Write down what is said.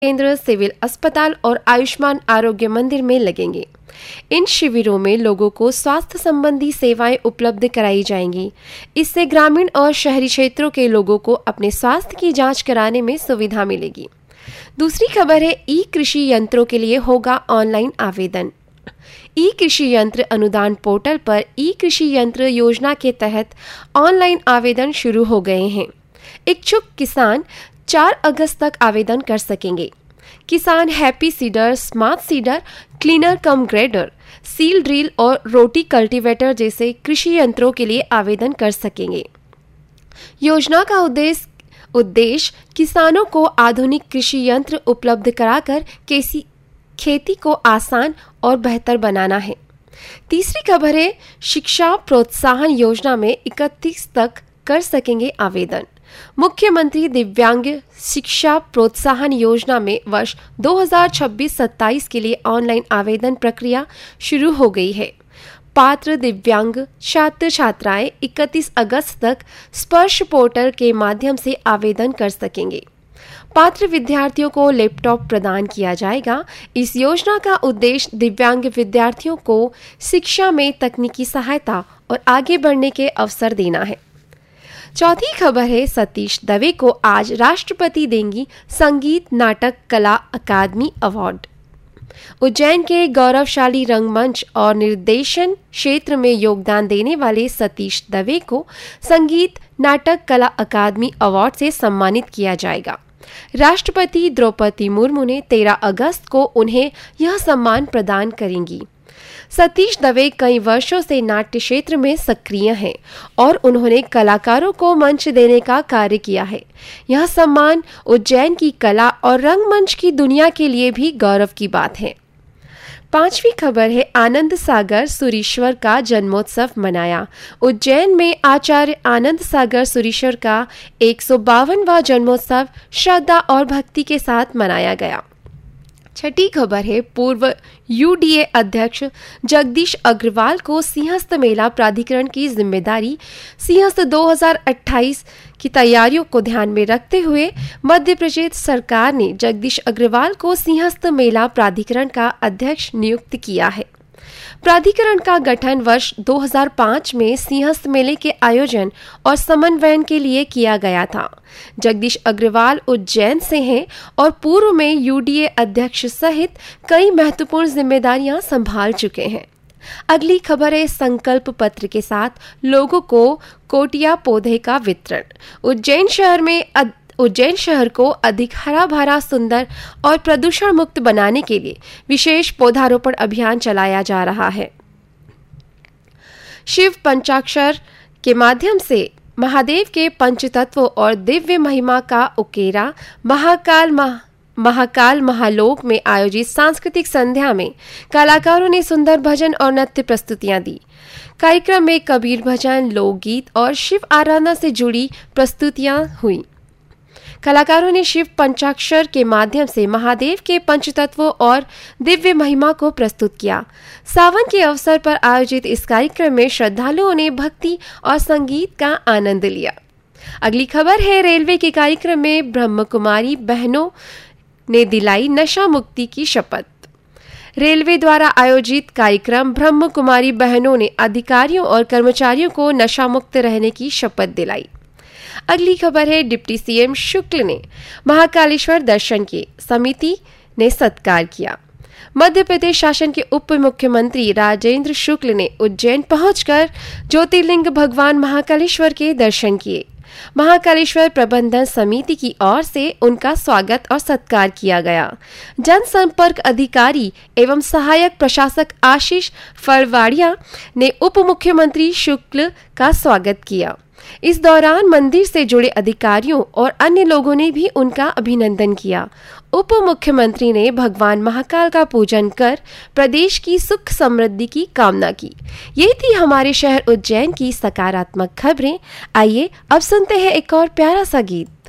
केंद्र, सिविल अस्पताल और आयुष्मान आरोग्य मंदिर में लगेंगे। इन शिविरों में लोगों को स्वास्थ्य संबंधी सेवाएं उपलब्ध कराई जाएंगी। इससे ग्रामीण और शहरी क्षेत्रों के लोगों को अपने स्वास्थ्य की जांच कराने में सुविधा मिलेगी। दूसरी खबर है, ई कृषि यंत्रों के लिए होगा ऑनलाइन आवेदन। ई कृषि यंत्र अनुदान पोर्टल पर ई कृषि यंत्र योजना के तहत ऑनलाइन आवेदन शुरू हो गए हैं। इच्छुक किसान 4 अगस्त तक आवेदन कर सकेंगे। किसान happy seeder, smart cedar, cleaner कम ग्रेडर, सील ड्रिल और रोटी कल्टीवेटर जैसे कृषि यंत्रों के लिए आवेदन कर सकेंगे। योजना का उद्देश्य किसानों को आधुनिक कृषि यंत्र उपलब्ध कराकर खेती को आसान और बेहतर बनाना है। तीसरी खबर है, शिक्षा प्रोत्साहन योजना में 31 तक कर सकेंगे आवेदन। मुख्यमंत्री दिव्यांग शिक्षा प्रोत्साहन योजना में वर्ष 2026-27 के लिए ऑनलाइन आवेदन प्रक्रिया शुरू हो गई है। पात्र दिव्यांग छात्र छात्राएं 31 अगस्त तक स्पर्श पोर्टल के माध्यम से आवेदन कर सकेंगे। पात्र विद्यार्थियों को लैपटॉप प्रदान किया जाएगा। इस योजना का उद्देश्य दिव्यांग विद्यार्थियों को शिक्षा में तकनीकी सहायता और आगे बढ़ने के अवसर देना है। चौथी खबर है, सतीश दवे को आज राष्ट्रपति देंगी संगीत नाटक कला अकादमी अवार्ड। उज्जैन के गौरवशाली रंगमंच और निर्देशन क्षेत्र में योगदान देने वाले सतीश दवे को संगीत नाटक कला अकादमी अवार्ड से सम्मानित किया जाएगा। राष्ट्रपति द्रौपदी मुर्मू ने 13 अगस्त को उन्हें यह सम्मान प्रदान करेंगी। सतीश दवे कई वर्षों से नाट्य क्षेत्र में सक्रिय हैं और उन्होंने कलाकारों को मंच देने का कार्य किया है। यह सम्मान उज्जैन की कला और रंगमंच की दुनिया के लिए भी गौरव की बात है। पांचवी खबर है, आनंद सागर सुरीश्वर का जन्मोत्सव मनाया। उज्जैन में आचार्य आनंद सागर सुरीश्वर का 152वां जन्मोत्सव श्रद्धा और भक्ति के साथ मनाया गया। छठी खबर है, पूर्व यूडीए अध्यक्ष जगदीश अग्रवाल को सिंहस्थ मेला प्राधिकरण की जिम्मेदारी। सिंहस्थ 2028 की तैयारियों को ध्यान में रखते हुए मध्य प्रदेश सरकार ने जगदीश अग्रवाल को सिंहस्थ मेला प्राधिकरण का अध्यक्ष नियुक्त किया है। प्राधिकरण का गठन वर्ष 2005 में सिंहस्थ मेले के आयोजन और समन्वयन के लिए किया गया था। जगदीश अग्रवाल उज्जैन से हैं और पूर्व में यूडीए अध्यक्ष सहित कई महत्वपूर्ण जिम्मेदारियां संभाल चुके हैं। अगली खबर है, संकल्प पत्र के साथ लोगों को कोटिया पौधे का वितरण। उज्जैन शहर को अधिक हरा भरा, सुंदर और प्रदूषण मुक्त बनाने के लिए विशेष पौधारोपण अभियान चलाया जा रहा है। शिव पंचाक्षर के माध्यम से महादेव के पंचतत्वों और दिव्य महिमा का उकेरा महाकाल महालोक में आयोजित सांस्कृतिक संध्या में कलाकारों ने सुंदर भजन और नृत्य प्रस्तुतियां दी। कार्यक्रम में कबीर भजन, लोकगीत और शिव आराधना से जुड़ी प्रस्तुतियां हुई। कलाकारों ने शिव पंचाक्षर के माध्यम से महादेव के पंचतत्वों और दिव्य महिमा को प्रस्तुत किया। सावन के अवसर पर आयोजित इस कार्यक्रम में श्रद्धालुओं ने भक्ति और संगीत का आनंद लिया। अगली खबर है, रेलवे के कार्यक्रम में ब्रह्म कुमारी बहनों ने दिलाई नशा मुक्ति की शपथ। रेलवे द्वारा आयोजित कार्यक्रम ब्रह्म कुमारी बहनों ने अधिकारियों और कर्मचारियों को नशा मुक्त रहने की शपथ दिलाई। अगली खबर है, डिप्टी सीएम शुक्ल ने महाकालेश्वर दर्शन के समिति ने सत्कार किया। मध्य प्रदेश शासन के उप मुख्यमंत्री राजेंद्र शुक्ल ने उज्जैन पहुंचकर ज्योतिर्लिंग भगवान महाकालेश्वर के दर्शन किए। महाकालेश्वर प्रबंधन समिति की ओर से उनका स्वागत और सत्कार किया गया। जनसंपर्क अधिकारी एवं सहायक प्रशासक आशीष फरवाड़िया ने उप मुख्यमंत्री शुक्ल का स्वागत किया। इस दौरान मंदिर से जुड़े अधिकारियों और अन्य लोगों ने भी उनका अभिनंदन किया। उप मुख्यमंत्री ने भगवान महाकाल का पूजन कर प्रदेश की सुख समृद्धि की कामना की। ये थी हमारे शहर उज्जैन की सकारात्मक खबरें। आइए अब सुनते हैं एक और प्यारा सा गीत।